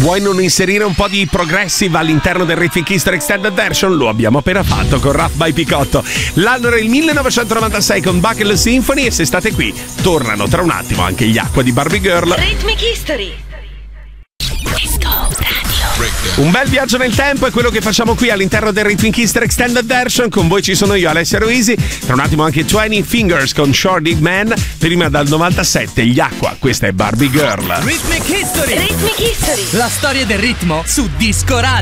Vuoi non inserire un po' di progressive all'interno del Rhythmic History Extended Version? Lo abbiamo appena fatto con Rap by Picotto. L'anno era il 1996 con Buckle Symphony e se state qui tornano tra un attimo anche gli Aqua di Barbie Girl. Rhythmic History. Un bel viaggio nel tempo è quello che facciamo qui all'interno del Rhythmic History Extended Version. Con voi ci sono io, Alessia Ruisi. Tra un attimo anche 20 Fingers con Short Dig Man. Prima dal 97 gli Aqua. Questa è Barbie Girl. Rhythmic History. Rhythmic History. La storia del ritmo su Disco Radio.